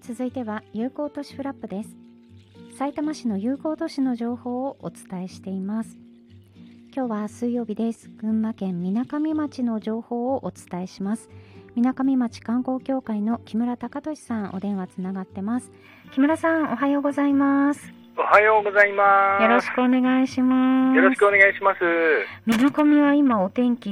続いては有効都市フラップです。さいたま市の有効都市の情報をお伝えしています。今日は水曜日です。群馬県みなかみ町の情報をお伝えします。みなかみ町観光協会の木村隆俊さん、お電話つながってます。木村さん、おはようございます。 おはようございます。 よろしくお願いします。 よろしくお願いします。 みなかみは今お天気